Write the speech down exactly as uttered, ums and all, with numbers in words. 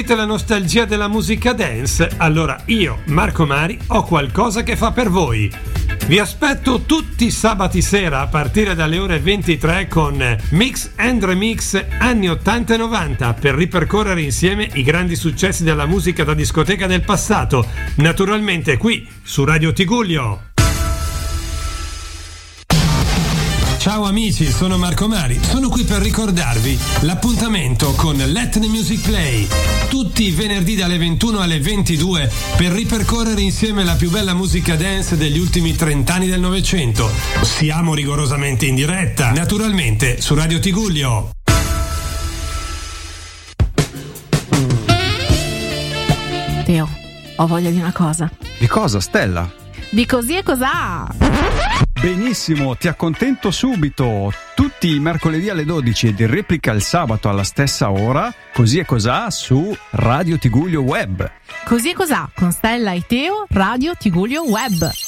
Sentite la nostalgia della musica dance? Allora io, Marco Mari, ho qualcosa che fa per voi. Vi aspetto tutti i sabati sera a partire dalle ore ventitré con Mix and Remix anni ottanta e novanta per ripercorrere insieme i grandi successi della musica da discoteca del passato, naturalmente qui su Radio Tigullio. Ciao amici, sono Marco Mari, sono qui per ricordarvi l'appuntamento con Let the Music Play, tutti i venerdì dalle ventuno alle ventidue per ripercorrere insieme la più bella musica dance degli ultimi trent'anni del Novecento. Siamo rigorosamente in diretta, naturalmente su Radio Tigullio. Teo, ho voglia di una cosa. Di cosa, Stella? Di così e cos'ha? Benissimo, ti accontento subito. Tutti i mercoledì alle dodici ed in replica il sabato alla stessa ora, così e cos'ha su Radio Tigullio Web. Così e cos'ha con Stella e Teo, Radio Tigullio Web.